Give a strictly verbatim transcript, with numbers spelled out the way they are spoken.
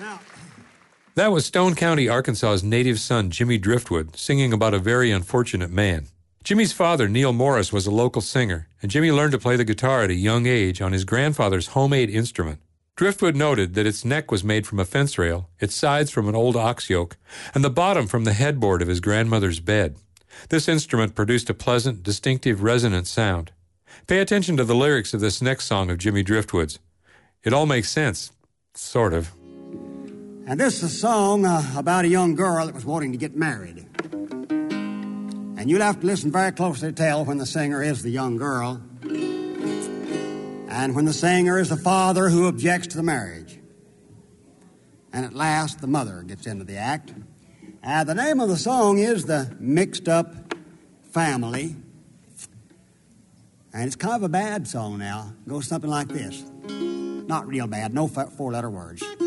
Now, That was Stone County, Arkansas's native son, Jimmy Driftwood, singing about a very unfortunate man. Jimmy's father, Neil Morris, was a local singer, and Jimmy learned to play the guitar at a young age on his grandfather's homemade instrument. Driftwood noted that its neck was made from a fence rail, its sides from an old ox yoke, and the bottom from the headboard of his grandmother's bed. This instrument produced a pleasant, distinctive, resonant sound. Pay attention to the lyrics of this next song of Jimmy Driftwood's. It all makes sense, sort of. and this is a song uh, about a young girl that was wanting to get married. And you'll have to listen very closely to tell when the singer is the young girl and when the singer is the father who objects to the marriage. And at last, the mother gets into the act. Uh, the name of the song is The Mixed Up Family. And it's kind of a bad song now. It goes something like this. Not real bad, no four-letter words.